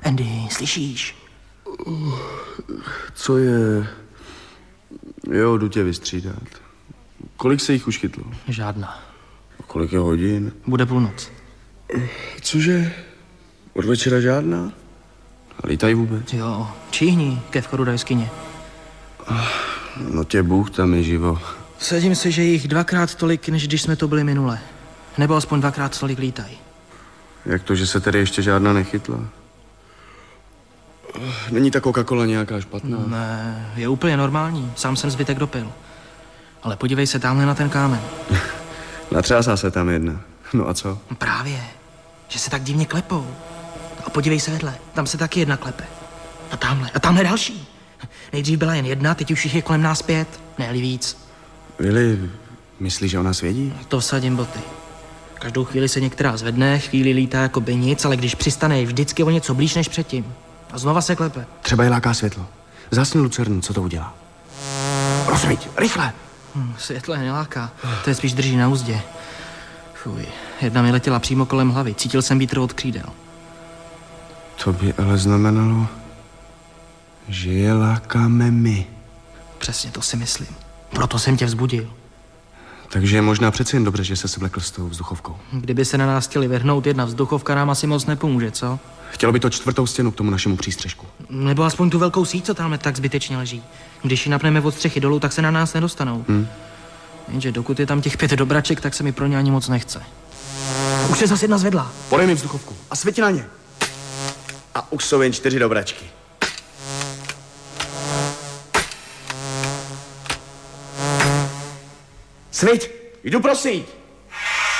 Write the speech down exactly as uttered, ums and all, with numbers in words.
Andy, slyšíš? Co je? Jo, jdu tě vystřídat. Kolik se jich už chytlo? Žádná. A kolik je hodin? Bude půlnoc. Cože? Od večera žádná? A lítají vůbec? Jo, číhni ke vchodu do jeskyně. No tě Bůh tam je živo. Sedím si, že jich dvakrát tolik, než když jsme to byli minule. Nebo aspoň dvakrát tolik lítají. Jak to, že se tady ještě žádná nechytla? Není ta Coca-Cola nějaká špatná? Ne, je úplně normální. Sám jsem zbytek dopil. Ale podívej se tamhle na ten kámen. Natřásá se tam jedna. No a co? Právě, že se tak divně klepou. A podívej se vedle, tam se taky jedna klepe. A tamhle, a tamhle další. Nejdřív byla jen jedna, teď už jich je kolem nás pět. Ne-li víc. Vili, myslíš, že ona svědí? To vsadím boty. Každou chvíli se některá zvedne, chvíli lítá jako by nic, ale když přistane, je vždycky o něco blíž než předtím. A znova se klepe. Třeba je láká světlo. Zasni lucernu, co to udělá? Rozsvíť, rychle! Hm, světle neláká, to je spíš drží na úzdě. Fuj, jedna mi letěla přímo kolem hlavy, cítil jsem vítr od křídel. To by ale znamenalo, že je lákáme my. Přesně to si myslím. Proto jsem tě vzbudil. Takže je možná přeci jen dobře, že se svlekl s tou vzduchovkou. Kdyby se na nás chtěli vrhnout, jedna vzduchovka nám asi moc nepomůže, co? Chtělo by to čtvrtou stěnu k tomu našemu přístřežku. Nebo aspoň tu velkou síť, co tam tak zbytečně leží. Když ji napneme od střechy dolů, tak se na nás nedostanou. Hmm. Jenže dokud je tam těch pět dobraček, tak se mi pro ně ani moc nechce. Už se zase jedna zvedla. Podej mi vzduchovku a světi na ně. A už jsou jen čtyři dobračky. Sviť, jdu pro síť.